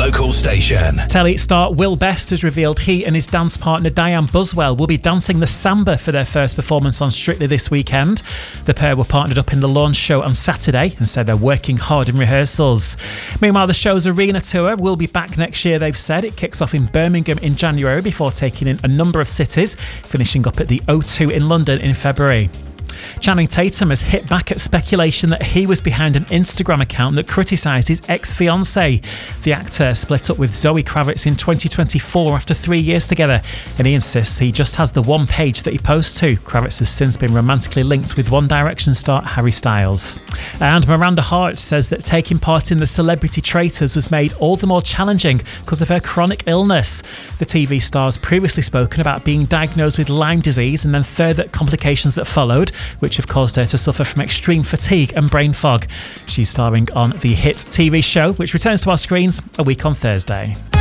local station. Telly star Will Best has revealed he and his dance partner Diane Buswell will be dancing the samba for their first performance on Strictly this weekend. The pair were partnered up in the launch show on Saturday and said they're working hard in rehearsals. Meanwhile, the show's arena tour will be back next year, they've said. It kicks off in Birmingham in January before taking in a number of cities, finishing up at the O2 in London in February. Channing Tatum has hit back at speculation that he was behind an Instagram account that criticised his ex-fiancée. The actor split up with Zoe Kravitz in 2024 after 3 years together, and he insists he just has the one page that he posts to. Kravitz has since been romantically linked with One Direction star Harry Styles. And Miranda Hart says that taking part in the Celebrity Traitors was made all the more challenging because of her chronic illness. The TV star's previously spoken about being diagnosed with Lyme disease and then further complications that followed, which have caused her to suffer from extreme fatigue and brain fog. She's starring on the hit TV show, which returns to our screens a week on Thursday.